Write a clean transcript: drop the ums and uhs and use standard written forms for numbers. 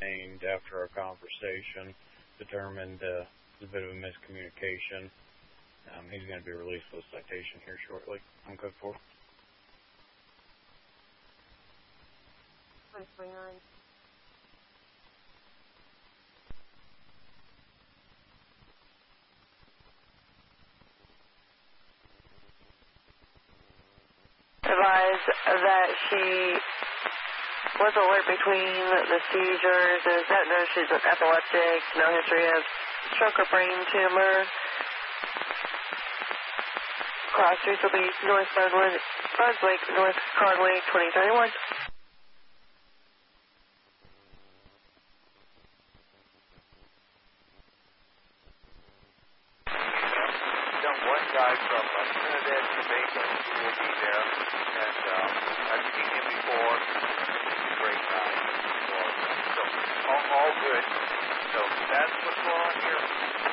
obtained after our conversation determined there's a bit of a miscommunication. He's going to be released with a citation here shortly. I'm code 4. 529. Advise that she was alert between the seizures. Is that no, she's an epileptic, no history of stroke or brain tumor. Cross streets will be North Brunswick, North Conway, 2031. One guy from Trinidad, Jamaica, who will be there, and I've seen him before. He's a great guy. So all good. So that's what's going on here.